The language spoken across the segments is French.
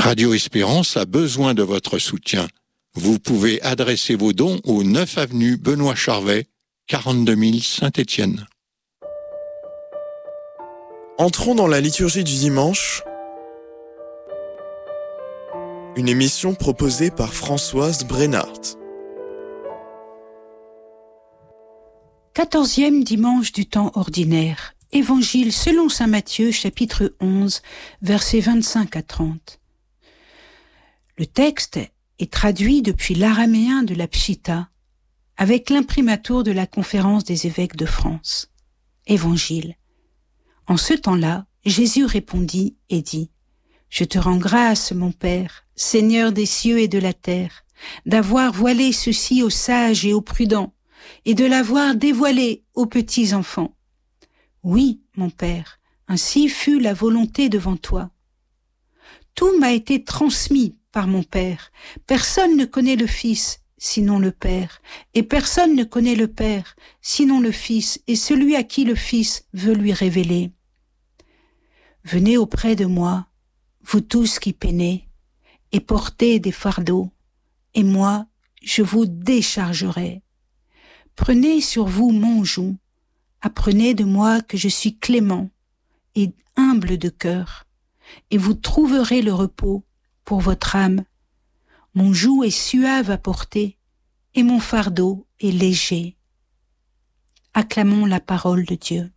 Radio Espérance a besoin de votre soutien. Vous pouvez adresser vos dons au 9 avenue Benoît Charvet, 42 000 Saint-Étienne. Entrons dans la liturgie du dimanche, une émission proposée par Françoise Brenhardt. 14e dimanche du temps ordinaire. Évangile selon saint Matthieu, chapitre 11, versets 25 à 30. Le texte est traduit depuis l'araméen de la Pshita, avec l'imprimatur de la Conférence des évêques de France. Évangile. En ce temps-là, Jésus répondit et dit : « Je te rends grâce, mon Père, Seigneur des cieux et de la terre, d'avoir voilé ceci aux sages et aux prudents, et de l'avoir dévoilé aux petits enfants. Oui, mon Père, ainsi fut la volonté devant toi. Tout m'a été transmis par mon Père. Personne ne connaît le Fils, sinon le Père, et personne ne connaît le Père, sinon le Fils, et celui à qui le Fils veut lui révéler. Venez auprès de moi, vous tous qui peinez, et portez des fardeaux, et moi, je vous déchargerai. Prenez sur vous mon joug, apprenez de moi que je suis clément et humble de cœur, et vous trouverez le repos pour votre âme. Mon joug est suave à porter, et mon fardeau est léger. Acclamons la parole de Dieu.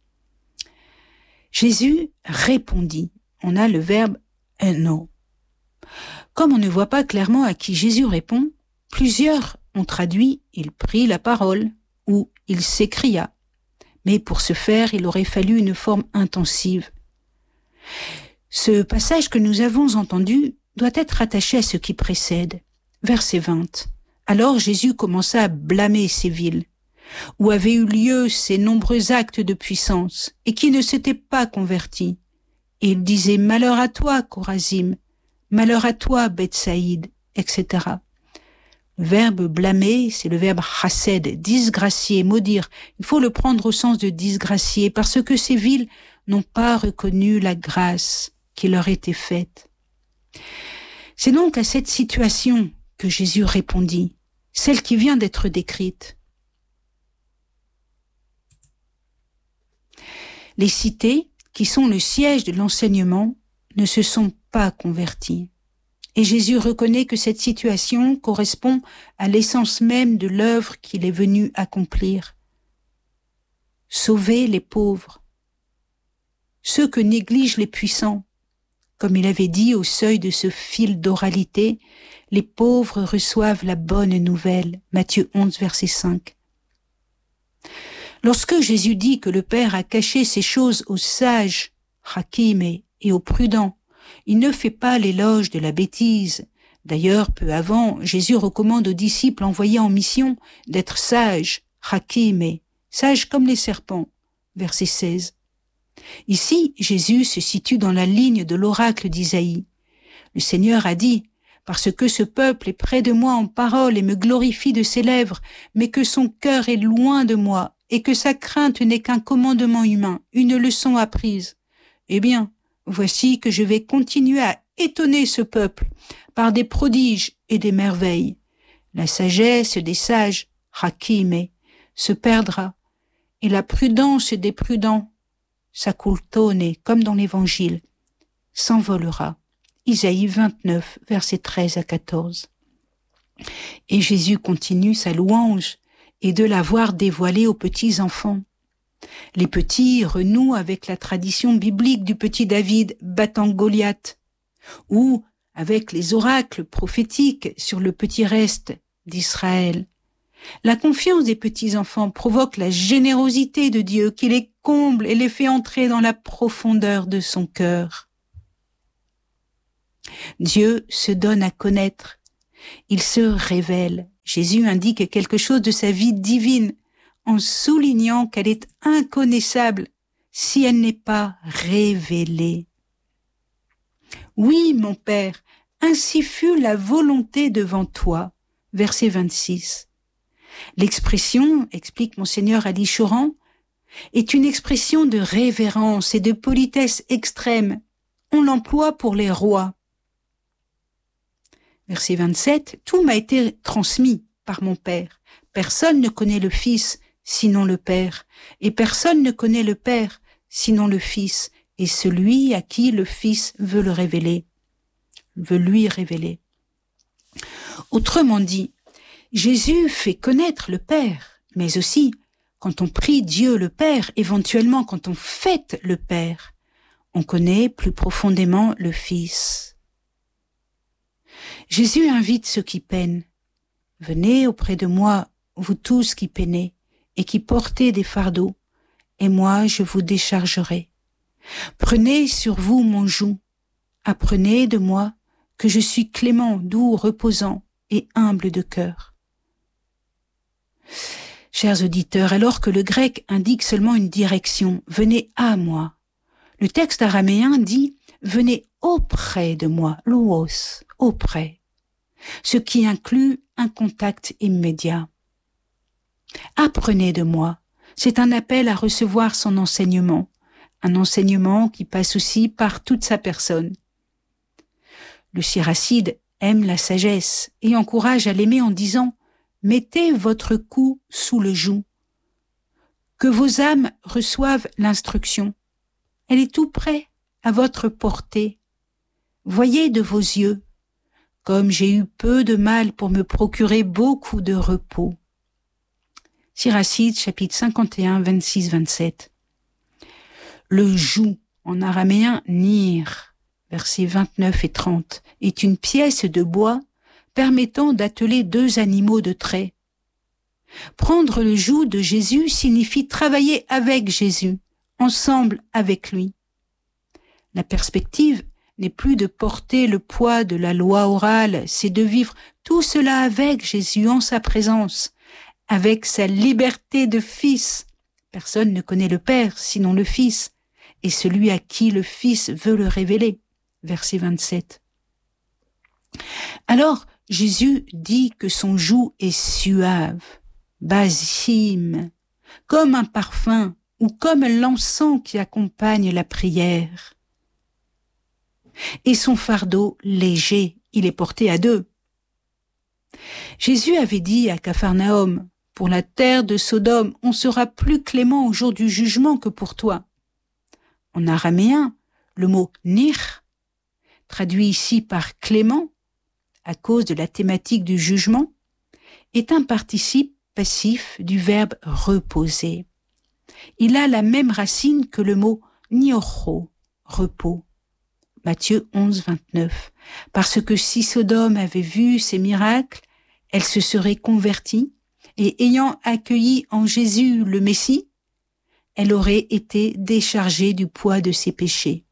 Jésus répondit. On a le verbe « no ». Comme on ne voit pas clairement à qui Jésus répond, plusieurs ont traduit « il prit la parole » ou « il s'écria ». Mais pour ce faire, il aurait fallu une forme intensive. Ce passage que nous avons entendu doit être attaché à ce qui précède. Verset 20. Alors Jésus commença à blâmer ces villes, où avaient eu lieu ces nombreux actes de puissance, et qui ne s'étaient pas convertis. Et il disait « Malheur à toi, Chorazim ! Malheur à toi, Bethsaïde !» etc. Le verbe blâmer, c'est le verbe chased, disgracier, maudire. Il faut le prendre au sens de disgracier, parce que ces villes n'ont pas reconnu la grâce qui leur était faite. C'est donc à cette situation que Jésus répondit, celle qui vient d'être décrite. Les cités, qui sont le siège de l'enseignement, ne se sont pas converties. Et Jésus reconnaît que cette situation correspond à l'essence même de l'œuvre qu'il est venu accomplir. Sauver les pauvres, ceux que négligent les puissants. Comme il avait dit au seuil de ce fil d'oralité, les pauvres reçoivent la bonne nouvelle. Matthieu 11, verset 5. Lorsque Jésus dit que le Père a caché ces choses aux sages, hakim et aux prudents, il ne fait pas l'éloge de la bêtise. D'ailleurs, peu avant, Jésus recommande aux disciples envoyés en mission d'être sages, hakim, sages comme les serpents. Verset 16. Ici, Jésus se situe dans la ligne de l'oracle d'Isaïe. Le Seigneur a dit « Parce que ce peuple est près de moi en parole et me glorifie de ses lèvres, mais que son cœur est loin de moi, et que sa crainte n'est qu'un commandement humain, une leçon apprise. Eh bien, voici que je vais continuer à étonner ce peuple par des prodiges et des merveilles. La sagesse des sages, hakim, se perdra, et la prudence des prudents, sakultone, comme dans l'Évangile, s'envolera. Isaïe 29, versets 13 à 14. Et Jésus continue sa louange et de l'avoir dévoilé aux petits enfants. Les petits renouent avec la tradition biblique du petit David battant Goliath, ou avec les oracles prophétiques sur le petit reste d'Israël. La confiance des petits-enfants provoque la générosité de Dieu qui les comble et les fait entrer dans la profondeur de son cœur. Dieu se donne à connaître, il se révèle. Jésus indique quelque chose de sa vie divine en soulignant qu'elle est inconnaissable si elle n'est pas révélée. Oui, mon Père, ainsi fut la volonté devant toi. Verset 26. L'expression, explique Monseigneur Ali Choran, est une expression de révérence et de politesse extrême. On l'emploie pour les rois. Verset 27, « Tout m'a été transmis par mon Père. Personne ne connaît le Fils sinon le Père, et personne ne connaît le Père sinon le Fils, et celui à qui le Fils veut le révéler, veut lui révéler. » Autrement dit, Jésus fait connaître le Père, mais aussi, quand on prie Dieu le Père, éventuellement quand on fête le Père, on connaît plus profondément le Fils. Jésus invite ceux qui peinent. « Venez auprès de moi, vous tous qui peinez et qui portez des fardeaux, et moi je vous déchargerai. Prenez sur vous mon joug, apprenez de moi que je suis clément, doux, reposant et humble de cœur. » Chers auditeurs, alors que le grec indique seulement une direction, « venez à moi », le texte araméen dit « venez auprès de moi », louos, auprès, ce qui inclut un contact immédiat. Apprenez de moi, c'est un appel à recevoir son enseignement, un enseignement qui passe aussi par toute sa personne. Le Siracide aime la sagesse et encourage à l'aimer en disant « Mettez votre cou sous le joug, que vos âmes reçoivent l'instruction. Elle est tout près, à votre portée. Voyez de vos yeux, comme j'ai eu peu de mal pour me procurer beaucoup de repos. » Siracide, chapitre 51, 26-27. Le joug, en araméen nir, versets 29 et 30, est une pièce de bois permettant d'atteler deux animaux de trait. Prendre le joug de Jésus signifie travailler avec Jésus, ensemble avec lui. La perspective n'est plus de porter le poids de la loi orale, c'est de vivre tout cela avec Jésus en sa présence, avec sa liberté de fils. Personne ne connaît le Père sinon le Fils, et celui à qui le Fils veut le révéler. Verset 27. Alors, Jésus dit que son joug est suave, basim, comme un parfum ou comme l'encens qui accompagne la prière. Et son fardeau léger, il est porté à deux. Jésus avait dit à Capharnaüm, « Pour la terre de Sodome, on sera plus clément au jour du jugement que pour toi. » En araméen, le mot « nir », traduit ici par « clément », à cause de la thématique du jugement, est un participe passif du verbe « reposer ». Il a la même racine que le mot « nioro », repos. Matthieu 11, 29. Parce que si Sodome avait vu ces miracles, elle se serait convertie et ayant accueilli en Jésus le Messie, elle aurait été déchargée du poids de ses péchés.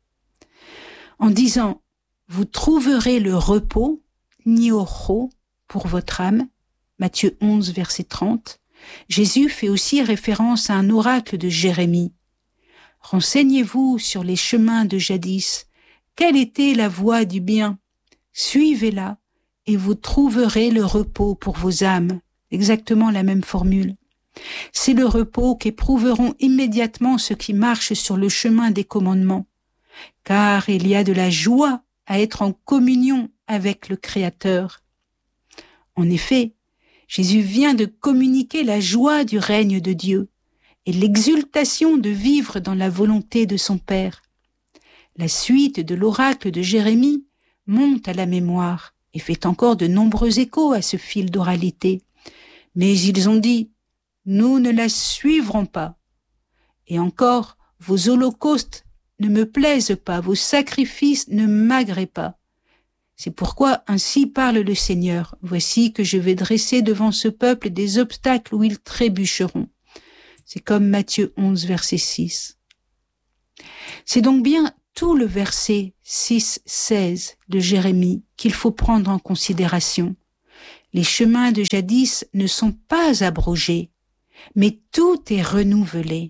En disant « Vous trouverez le repos, nioro, pour votre âme », Matthieu 11, verset 30, Jésus fait aussi référence à un oracle de Jérémie. « Renseignez-vous sur les chemins de jadis. Quelle était la voie du bien? Suivez-la et vous trouverez le repos pour vos âmes. » Exactement la même formule. C'est le repos qu'éprouveront immédiatement ceux qui marchent sur le chemin des commandements, car il y a de la joie à être en communion avec le Créateur. En effet, Jésus vient de communiquer la joie du règne de Dieu et l'exultation de vivre dans la volonté de son Père. La suite de l'oracle de Jérémie monte à la mémoire et fait encore de nombreux échos à ce fil d'oralité. Mais ils ont dit, nous ne la suivrons pas. Et encore, vos holocaustes ne me plaisent pas, vos sacrifices ne m'agréent pas. C'est pourquoi ainsi parle le Seigneur. Voici que je vais dresser devant ce peuple des obstacles où ils trébucheront. C'est comme Matthieu 11, verset 6. C'est donc bien tout le verset 6-16 de Jérémie qu'il faut prendre en considération. Les chemins de jadis ne sont pas abrogés, mais tout est renouvelé.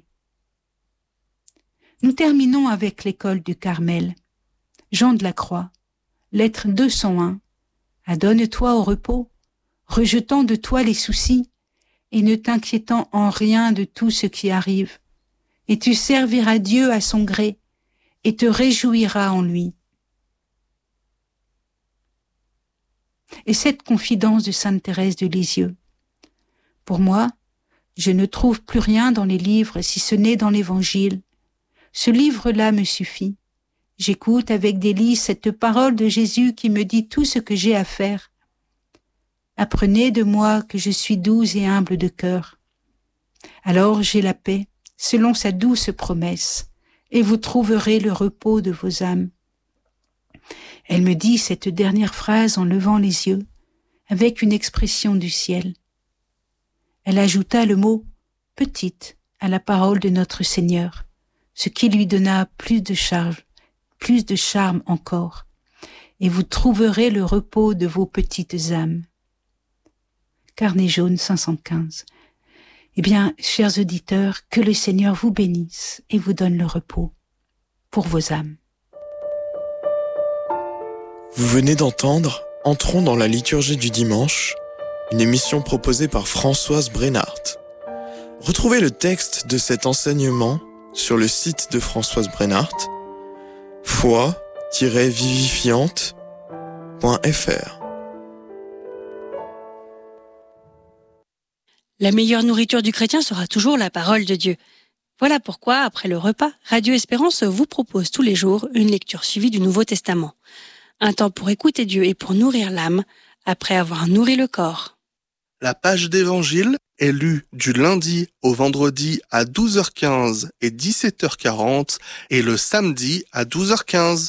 Nous terminons avec l'école du Carmel. Jean de la Croix, lettre 201. Adonne-toi au repos, rejetant de toi les soucis et ne t'inquiétant en rien de tout ce qui arrive. Et tu serviras Dieu à son gré et te réjouiras en lui. Et cette confidence de Sainte Thérèse de Lisieux. Pour moi, je ne trouve plus rien dans les livres si ce n'est dans l'Évangile. Ce livre-là me suffit. J'écoute avec délice cette parole de Jésus qui me dit tout ce que j'ai à faire. Apprenez de moi que je suis douce et humble de cœur. Alors j'ai la paix, selon sa douce promesse, et vous trouverez le repos de vos âmes. Elle me dit cette dernière phrase en levant les yeux, avec une expression du ciel. Elle ajouta le mot « petite » à la parole de notre Seigneur, ce qui lui donna plus de charme encore, et vous trouverez le repos de vos petites âmes. Carnet jaune 515. Eh bien, chers auditeurs, que le Seigneur vous bénisse et vous donne le repos pour vos âmes. Vous venez d'entendre Entrons dans la liturgie du dimanche, une émission proposée par Françoise Brennart. Retrouvez le texte de cet enseignement sur le site de Françoise Brennart, foi-vivifiante.fr. La meilleure nourriture du chrétien sera toujours la parole de Dieu. Voilà pourquoi, après le repas, Radio Espérance vous propose tous les jours une lecture suivie du Nouveau Testament. Un temps pour écouter Dieu et pour nourrir l'âme, après avoir nourri le corps. La page d'évangile est lue du lundi au vendredi à 12h15 et 17h40 et le samedi à 12h15.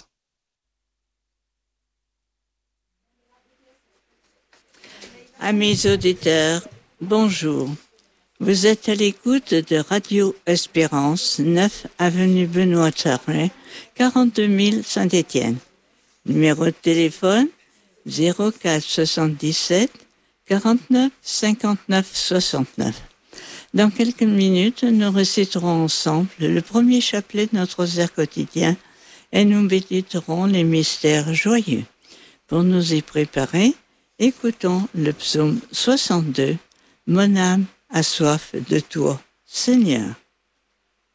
Amis auditeurs, bonjour. Vous êtes à l'écoute de Radio Espérance, 9 avenue Benoît Charvet, 42 000 Saint-Étienne. Numéro de téléphone 04 77 49 59 69. Dans quelques minutes, nous réciterons ensemble le premier chapelet de notre rosaire quotidien et nous méditerons les mystères joyeux. Pour nous y préparer, écoutons le psaume 62, « Mon âme a soif de toi, Seigneur ».